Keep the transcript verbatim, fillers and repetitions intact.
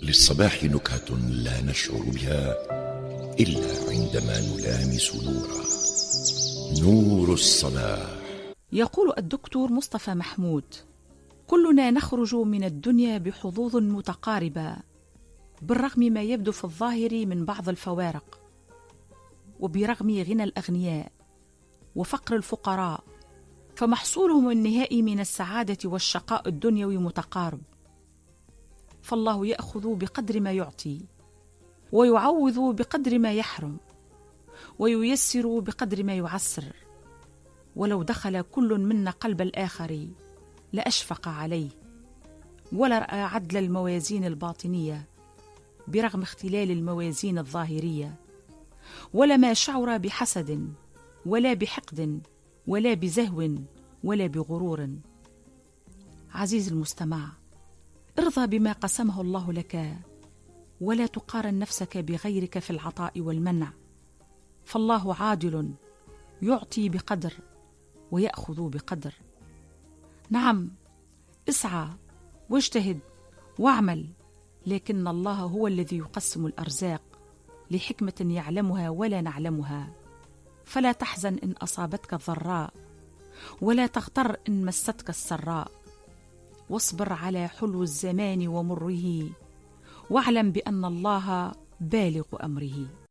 للصباح نكهة لا نشعر بها إلا عندما نلامس نورا. نور الصباح. يقول الدكتور مصطفى محمود: كلنا نخرج من الدنيا بحظوظ متقاربة بالرغم ما يبدو في الظاهر من بعض الفوارق، وبرغم غنى الأغنياء وفقر الفقراء، فمحصولهم النهائي من السعادة والشقاء الدنيوي متقارب. فالله يأخذ بقدر ما يعطي، ويعوض بقدر ما يحرم، وييسر بقدر ما يعسر. ولو دخل كل منا قلب الآخر لأشفق عليه، ولرأى عدل الموازين الباطنية برغم اختلال الموازين الظاهرية، ولما شعر بحسد ولا بحقد ولا بزهو ولا بغرور. عزيز المستمع، ارضى بما قسمه الله لك، ولا تقارن نفسك بغيرك في العطاء والمنع، فالله عادل يعطي بقدر ويأخذ بقدر. نعم، اسعى واجتهد واعمل، لكن الله هو الذي يقسم الأرزاق لحكمة يعلمها ولا نعلمها. فلا تحزن إن أصابتك الضراء، ولا تغتر إن مستك السراء، واصبر على حلو الزمان ومره، واعلم بأن الله بالغ أمره.